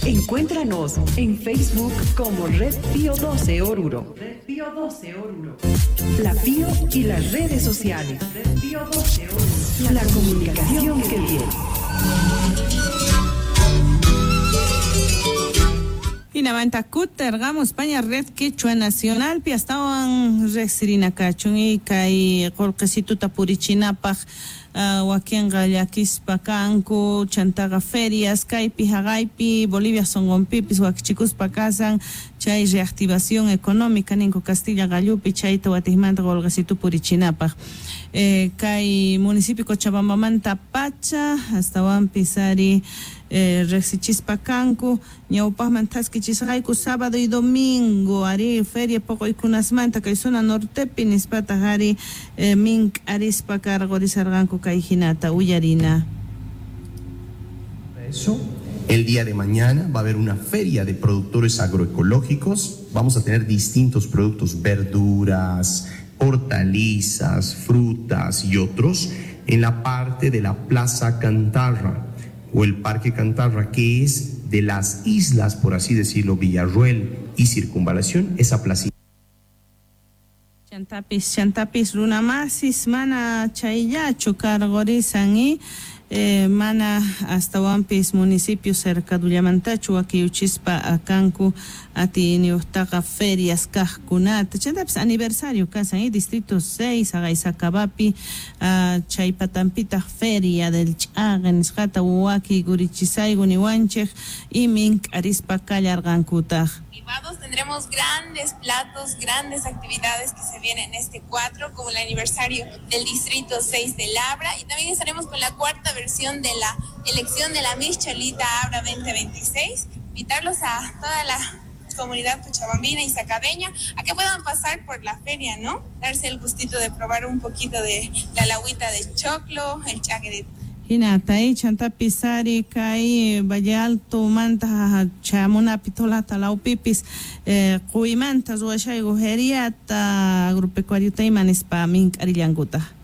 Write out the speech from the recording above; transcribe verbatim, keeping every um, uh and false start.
Encuéntranos en Facebook como Red Pío doce Oruro. Red Pío doce Oruro. La Pío y las redes sociales. Red Pío doce Oruro. La comunicación que viene. Inavanta Kutergamo España Red Quechua Nacional piastawan resirina kachun y kai kolkesitu tapurichinapaj wakianga llakispa kanku chantaga ferias kaypi hagaypi Bolivia songonpipis wakichikuspa kasan chay reactivación económica ninku Castilla Gallupi chayta watijmanta kolkesitu purichinapaj eh, kay municipio Cochabambamanta Pacha hasta Pisari Eh, Rexichispa Cancu, Ñaupajman Tasquichisraiku, sábado y domingo, Ari, feria poco y kunasmanta, que zona nortepi, Nispata Hari, eh, Mink, Arispa, Cargorizarganco, Caijinata, Uyarina. Eso, el día de mañana va a haber una feria de productores agroecológicos, vamos a tener distintos productos, verduras, hortalizas, frutas y otros, en la parte de la Plaza Cantarra o el Parque Cantarra, que es de las islas, por así decirlo, Villarruel y Circunvalación, esa placita. Chantapis, chantapis, luna masis, mana chayacho, cargorizan y eh, mana hasta Wampis, municipio cerca de Ullamantachu, aquí Uchispa, Acancu, ati niustaga ferias, Cajcunat, chantapis, aniversario, casa, y distrito seis, Agaizacabapi, uh, Chaipatampita, feria del Chagan, Escata, Uwaki, Gurichisay, Guniwanchej, y Mink, Arispa, Callargancutaj. Tendremos grandes platos, grandes actividades que se vienen en este cuatro, como el aniversario del distrito seis de Labra, y también estaremos con la cuarta versión de la elección de la Miss Chalita Abra veinte veintiséis. Invitarlos a toda la comunidad cochabambina y sacabeña a que puedan pasar por la feria, ¿no? Darse el gustito de probar un poquito de la lagüita de choclo, el chaque de Hinatay chanta pisari kai Valle Alto manta chamuna pitola talau pipis eh kuimanta zuashay gojeriata agropecuario taimanispa mink arillanguta.